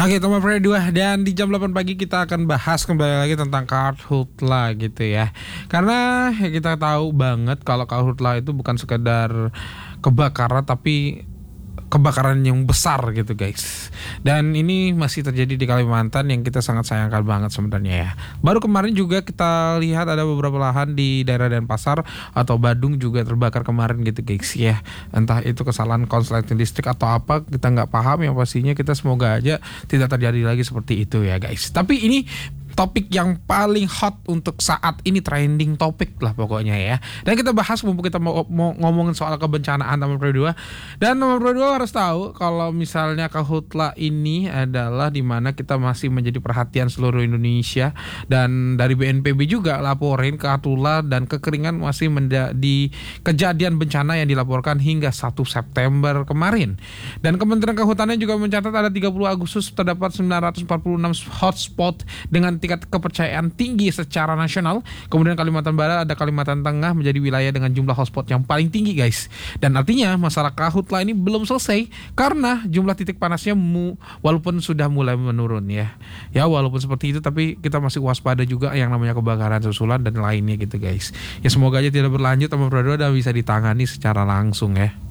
Oke, teman Free 2 dan di jam 8 pagi kita akan bahas kembali lagi tentang karhutla gitu ya. Karena ya kita tahu banget kalau karhutla itu bukan sekedar kebakaran tapi kebakaran yang besar gitu guys. Dan ini masih terjadi di Kalimantan yang kita sangat sayangkan banget sebenarnya ya. Baru kemarin juga kita lihat ada beberapa lahan di daerah Denpasar atau Badung juga terbakar kemarin gitu guys ya. Entah itu kesalahan konsleting listrik atau apa, kita nggak paham. Yang pastinya kita semoga aja tidak terjadi lagi seperti itu ya guys. Tapi ini topik yang paling hot untuk saat ini, trending topik lah pokoknya ya. Dan kita bahas mumpung kita mau ngomongin soal kebencanaan teman Pro 2. Dan teman Pro 2 harus tahu kalau misalnya karhutla ini adalah dimana kita masih menjadi perhatian seluruh Indonesia. Dan dari BNPB juga laporin karhutla dan kekeringan masih di kejadian bencana yang dilaporkan hingga 1 September kemarin. Dan Kementerian Kehutanan juga mencatat ada 30 Agustus terdapat 946 hotspot dengan tingkat kepercayaan tinggi secara nasional. Kemudian Kalimantan Barat ada Kalimantan Tengah menjadi wilayah dengan jumlah hotspot yang paling tinggi guys. Dan artinya masalah karhutla ini belum selesai karena jumlah titik panasnya walaupun sudah mulai menurun ya. Ya walaupun seperti itu tapi kita masih waspada juga yang namanya kebakaran susulan dan lainnya gitu guys. Ya semoga aja tidak berlanjut teman Pro 2 dan bisa ditangani secara langsung ya.